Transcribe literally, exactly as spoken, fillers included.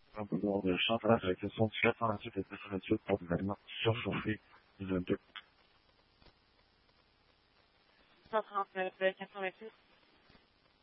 Un peu de chantage avec le son du quatre-vingt-huit et quatre-vingt-huit pour événement surchauffé vingt-deux. cent trente-neuf, quatre-vingt-huit.